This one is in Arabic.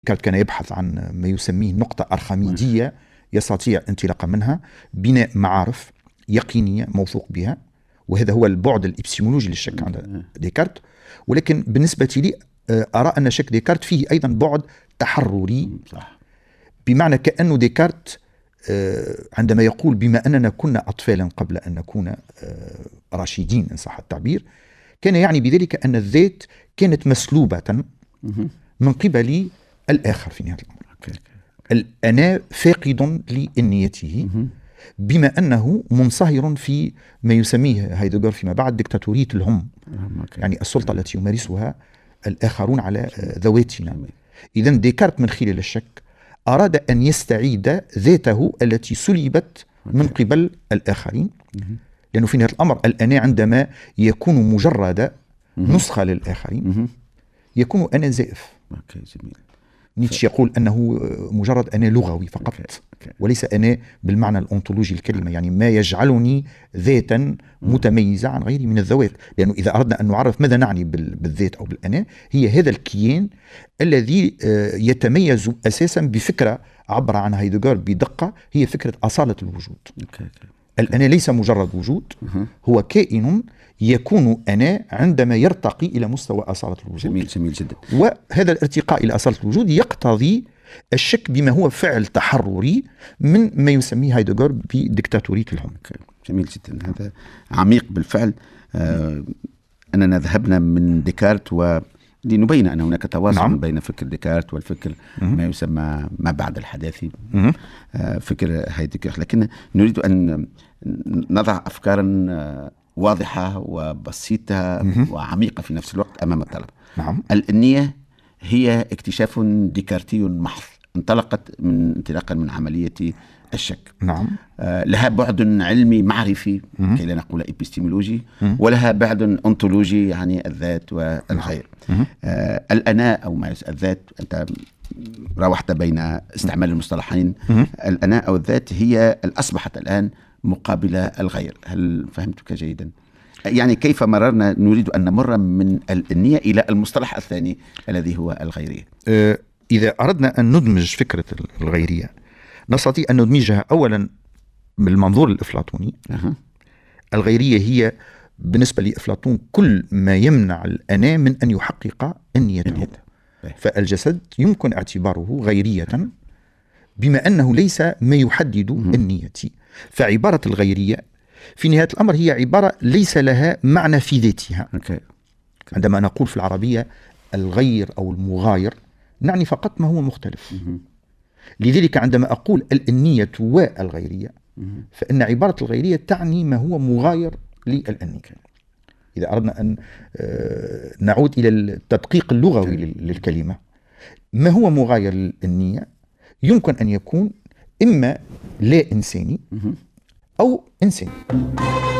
كان يبحث عن ما يسميه نقطة أرخميدية يستطيع انطلاقا منها بناء معارف يقينية موثوق بها، وهذا هو البعد الإبستيمولوجي للشك عند ديكارت. ولكن بالنسبة لي أرى أن شك ديكارت فيه أيضا بعد تحرري، بمعنى كأنه ديكارت عندما يقول بما أننا كنا أطفالا قبل أن نكون راشدين إن صح التعبير، كان يعني بذلك أن الذات كانت مسلوبة من قبل الآخر في نهاية الأمر. الأنا فاقد لإنيته، بما أنه منصهر في ما يسميه هايدغر فيما بعد ديكتاتورية الهم، يعني السلطة التي يمارسها الآخرون على ذواتنا. إذن ديكارت من خلال الشك أراد أن يستعيد ذاته التي سلبت من قبل الآخرين، لأنه في نهاية الأمر الأنا عندما يكون مجرد نسخة للآخرين يكون أنا زائف. نيتشه يقول أنه مجرد أنا لغوي فقط، وليس أنا بالمعنى الأنطولوجي الكلمة، يعني ما يجعلني ذاتا متميزة عن غيري من الذوات. لأنه إذا أردنا أن نعرف ماذا نعني بالذات أو بالأنا، هي هذا الكيان الذي يتميز أساسا بفكرة عبر عنها هايدغر بدقة، هي فكرة أصالة الوجود. الأنا ليس مجرد وجود، هو كائن يكون أنا عندما يرتقي إلى مستوى أصالة الوجود. جميل جدا. وهذا الارتقاء إلى أصالة الوجود يقتضي الشك بما هو فعل تحرري من ما يسميه هايدغر بديكتاتورية الهم. جميل جدا، هذا عميق بالفعل. أننا ذهبنا من ديكارت لنبين أن هناك تواصل بين فكر ديكارت والفكر ما يسمى ما بعد الحداثي، فكر هايدغر. لكن نريد أن نضع أفكارا واضحة وبسيطة وعميقة في نفس الوقت أمام الطلبة. النية هي اكتشاف ديكارتي محض، انطلاقا من عملية الشك. لها بعد علمي معرفي كي لا نقول إبستيمولوجي، ولها بعد أنطولوجي يعني الذات والغير. الأنا أو ما الذات، أنت روحت بين استعمال المصطلحين. الأنا أو الذات هي أصبحت الآن مقابل الغير. هل فهمتك جيدا؟ يعني كيف مررنا، نريد أن نمر من النية إلى المصطلح الثاني الذي هو الغيرية. إذا أردنا أن ندمج فكرة الغيرية نستطيع أن ندمجها أولا بالمنظور الأفلاطوني. الغيرية هي بالنسبة لأفلاطون كل ما يمنع الأنا من أن يحقق أنيته. فالجسد يمكن اعتباره غيرية بما أنه ليس ما يحدد النية. فعبارة الغيرية في نهاية الأمر هي عبارة ليس لها معنى في ذاتها. عندما نقول في العربية الغير أو المغاير نعني فقط ما هو مختلف. لذلك عندما أقول الأنية والغيرية فإن عبارة الغيرية تعني ما هو مغاير للأنية. إذا أردنا أن نعود إلى التدقيق اللغوي للكلمة، ما هو مغاير للأنية يمكن أن يكون إما لا إنساني أو إنساني.